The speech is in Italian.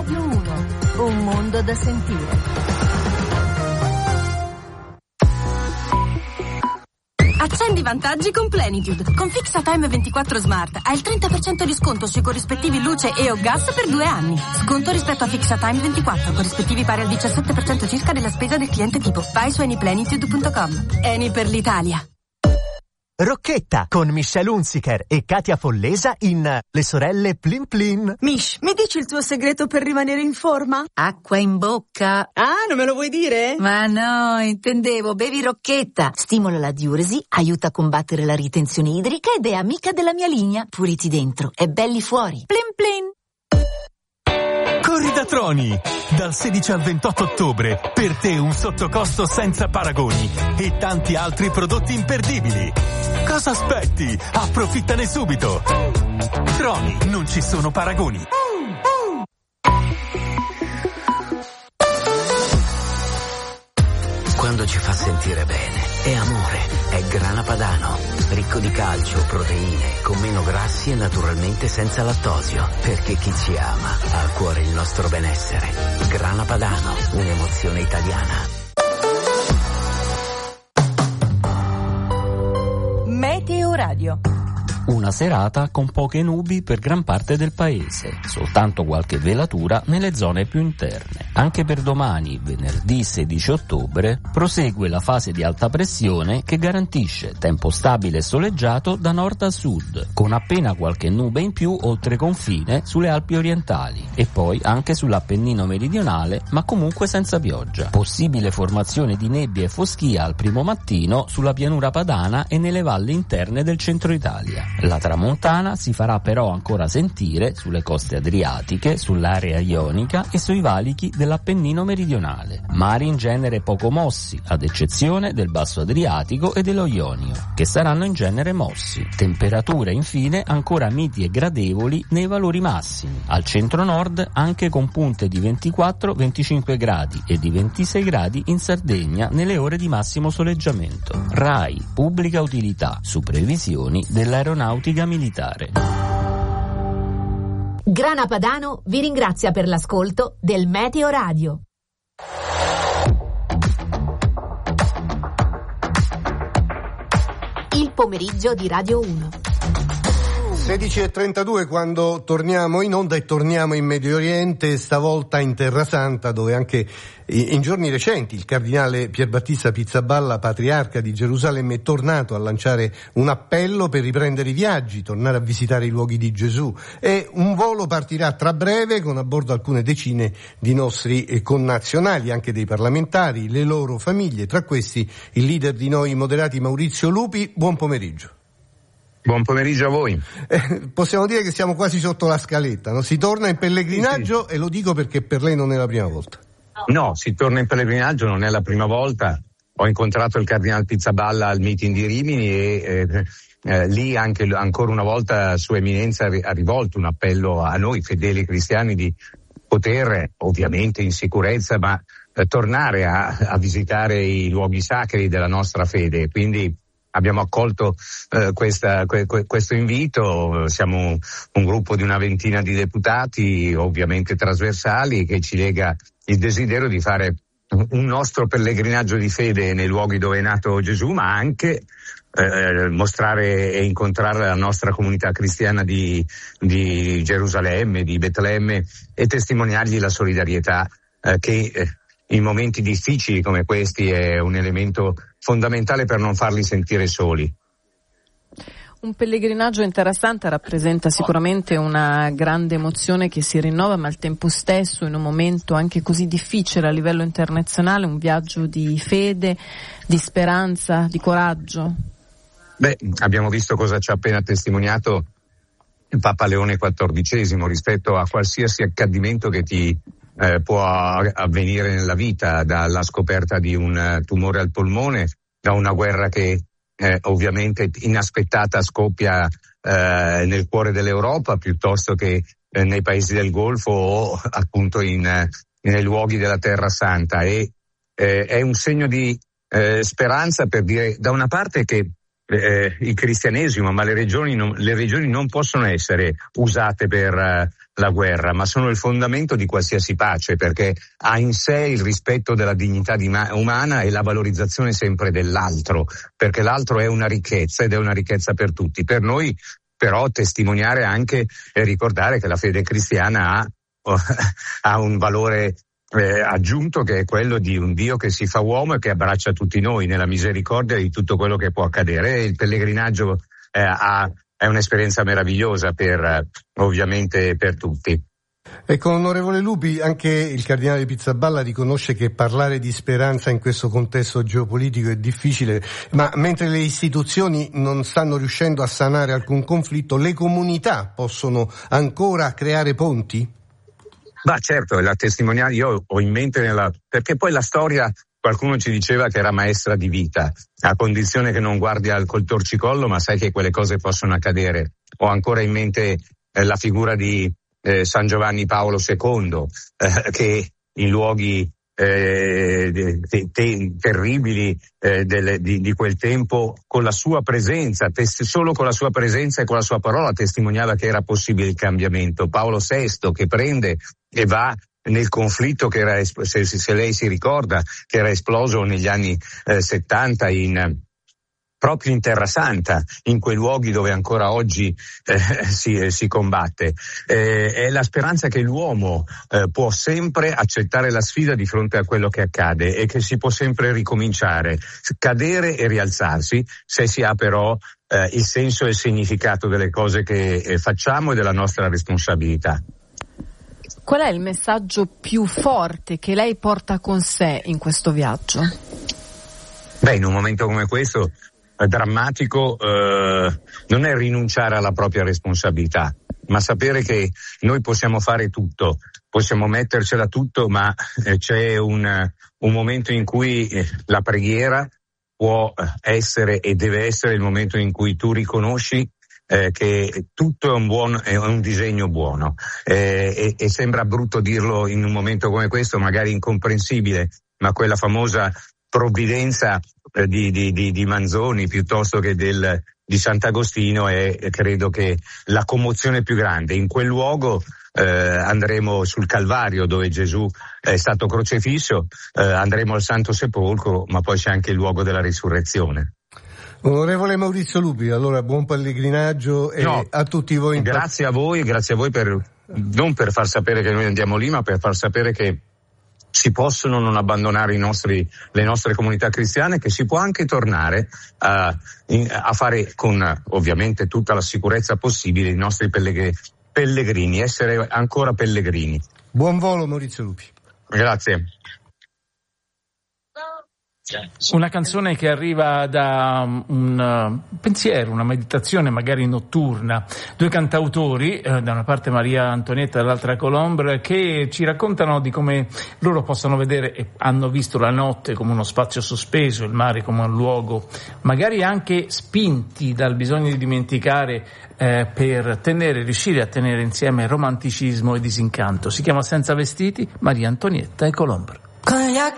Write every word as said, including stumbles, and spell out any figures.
Radio uno, un mondo da sentire. Accendi vantaggi con Plenitude. Con FixaTime ventiquattro Smart hai il trenta per cento di sconto sui corrispettivi luce e o gas per due anni. Sconto rispetto a FixaTime ventiquattro, corrispettivi pari al diciassette per cento circa della spesa del cliente tipo. Vai su anyplenitude punto com. Eni per l'Italia. Rocchetta con Michelle Hunziker e Katia Follesa in Le sorelle Plin Plin. Mish, mi dici il tuo segreto per rimanere in forma? Acqua in bocca. Ah, non me lo vuoi dire? Ma no, intendevo, bevi Rocchetta. Stimola la diuresi, aiuta a combattere la ritenzione idrica ed è amica della mia linea. Puliti dentro e belli fuori. Plin Plin. Corri da Troni! Dal sedici al ventotto ottobre, per te un sottocosto senza paragoni e tanti altri prodotti imperdibili. Cosa aspetti? Approfittane subito! Troni, non ci sono paragoni. Quando ci fa sentire bene, è amore, è Grana Padano, ricco di calcio, proteine, con meno grassi e naturalmente senza lattosio, perché chi ci ama ha a cuore il nostro benessere. Grana Padano, un'emozione italiana. Meteo Radio. Una serata con poche nubi per gran parte del paese, soltanto qualche velatura nelle zone più interne. Anche per domani, venerdì sedici ottobre, prosegue la fase di alta pressione che garantisce tempo stabile e soleggiato da nord a sud, con appena qualche nube in più oltre confine sulle Alpi orientali e poi anche sull'Appennino meridionale, ma comunque senza pioggia. Possibile formazione di nebbie e foschia al primo mattino sulla pianura padana e nelle valli interne del centro Italia. La tramontana si farà però ancora sentire sulle coste adriatiche, sull'area ionica e sui valichi dell'Appennino meridionale. Mari in genere poco mossi, ad eccezione del basso Adriatico e dello Ionio, che saranno in genere mossi. Temperature infine ancora miti e gradevoli nei valori massimi. Al centro-nord anche con punte di ventiquattro venticinque gradi e di ventisei gradi in Sardegna nelle ore di massimo soleggiamento. RAI, pubblica utilità, su previsioni dell'aeronautica militare. Grana Padano vi ringrazia per l'ascolto del Meteo Radio. Il pomeriggio di Radio uno. sedici e trentadue quando torniamo in onda e torniamo in Medio Oriente, stavolta in Terra Santa, dove anche in giorni recenti il cardinale Pierbattista Pizzaballa, patriarca di Gerusalemme, è tornato a lanciare un appello per riprendere i viaggi, tornare a visitare i luoghi di Gesù. E un volo partirà tra breve con a bordo alcune decine di nostri connazionali, anche dei parlamentari, le loro famiglie, tra questi il leader di Noi Moderati Maurizio Lupi. Buon pomeriggio. Buon pomeriggio a voi. Eh, possiamo dire che siamo quasi sotto la scaletta, no? Si torna in pellegrinaggio, sì, sì. E lo dico perché per lei non è la prima volta. No, si torna in pellegrinaggio, non è la prima volta. Ho incontrato il cardinale Pizzaballa al meeting di Rimini e eh, eh, lì anche ancora una volta Sua Eminenza ha rivolto un appello a noi fedeli cristiani di poter, ovviamente in sicurezza, ma eh, tornare a, a visitare i luoghi sacri della nostra fede. Quindi abbiamo accolto eh, questa, que, questo invito. Siamo un gruppo di una ventina di deputati, ovviamente trasversali, che ci lega il desiderio di fare un nostro pellegrinaggio di fede nei luoghi dove è nato Gesù, ma anche eh, mostrare e incontrare la nostra comunità cristiana di, di Gerusalemme, di Betlemme, e testimoniargli la solidarietà eh, che eh, in momenti difficili come questi è un elemento fondamentale per non farli sentire soli. Un pellegrinaggio in Terra Santa rappresenta sicuramente una grande emozione che si rinnova, ma al tempo stesso, in un momento anche così difficile a livello internazionale, un viaggio di fede, di speranza, di coraggio. Beh, abbiamo visto cosa ci ha appena testimoniato il Papa Leone quattordicesimo rispetto a qualsiasi accadimento che ti eh, può avvenire nella vita, dalla scoperta di un tumore al polmone, da una guerra che Eh, ovviamente inaspettata scoppia eh, nel cuore dell'Europa, piuttosto che eh, nei paesi del Golfo o appunto in, eh, nei luoghi della Terra Santa. E eh, è un segno di eh, speranza per dire, da una parte, che eh, il cristianesimo, ma le religioni, non, le religioni non possono essere usate per eh, la guerra, ma sono il fondamento di qualsiasi pace, perché ha in sé il rispetto della dignità di ma- umana e la valorizzazione sempre dell'altro, perché l'altro è una ricchezza ed è una ricchezza per tutti. Per noi però testimoniare anche e ricordare che la fede cristiana ha, ha un valore eh, aggiunto, che è quello di un Dio che si fa uomo e che abbraccia tutti noi nella misericordia di tutto quello che può accadere. E il pellegrinaggio eh, ha, è un'esperienza meravigliosa per ovviamente per tutti. Ecco, onorevole Lupi, anche il cardinale Pizzaballa riconosce che parlare di speranza in questo contesto geopolitico è difficile, ma mentre le istituzioni non stanno riuscendo a sanare alcun conflitto, le comunità possono ancora creare ponti? Ma certo, la testimonianza, io ho in mente nella, perché poi la storia, qualcuno ci diceva che era maestra di vita, a condizione che non guardi al col torcicollo, ma sai che quelle cose possono accadere. Ho ancora in mente eh, la figura di Eh, San Giovanni Paolo secondo, eh, che in luoghi eh, te, te, terribili eh, delle, di, di quel tempo, con la sua presenza, tes- solo con la sua presenza e con la sua parola testimoniava che era possibile il cambiamento. Paolo sesto che prende e va nel conflitto che era, se, se lei si ricorda, che era esploso negli anni eh, settanta in proprio in Terra Santa, in quei luoghi dove ancora oggi eh, si, eh, si combatte. Eh, è la speranza che l'uomo eh, può sempre accettare la sfida di fronte a quello che accade e che si può sempre ricominciare, cadere e rialzarsi, se si ha però eh, il senso e il significato delle cose che eh, facciamo e della nostra responsabilità. Qual è il messaggio più forte che lei porta con sé in questo viaggio? Beh, in un momento come questo drammatico eh, non è rinunciare alla propria responsabilità, ma sapere che noi possiamo fare tutto, possiamo mettercela tutto, ma eh, c'è un, un momento in cui eh, la preghiera può essere e deve essere il momento in cui tu riconosci eh, che tutto è un buon, è un disegno buono eh, e, e sembra brutto dirlo in un momento come questo, magari incomprensibile, ma quella famosa provvidenza Di, di, di, di Manzoni piuttosto che del, di Sant'Agostino è, credo che la commozione più grande. In quel luogo eh, andremo sul Calvario dove Gesù è stato crocefisso, eh, andremo al Santo Sepolcro, ma poi c'è anche il luogo della risurrezione. Onorevole Maurizio Lupi, allora buon pellegrinaggio e no, a tutti voi. In grazie a voi, grazie a voi per non per far sapere che noi andiamo lì, ma per far sapere che si possono non abbandonare i nostri, le nostre comunità cristiane, che si può anche tornare a, in, a fare con ovviamente tutta la sicurezza possibile i nostri pellegrini, pellegrini, essere ancora pellegrini. Buon volo Maurizio Lupi. Grazie. Una canzone che arriva da un pensiero, una meditazione magari notturna, due cantautori, eh, da una parte Maria Antonietta e dall'altra Colombre, che ci raccontano di come loro possono vedere e hanno visto la notte come uno spazio sospeso, il mare come un luogo, magari anche spinti dal bisogno di dimenticare eh, per tenere, riuscire a tenere insieme romanticismo e disincanto. Si chiama Senza vestiti, Maria Antonietta e Colombre. Con gli occhi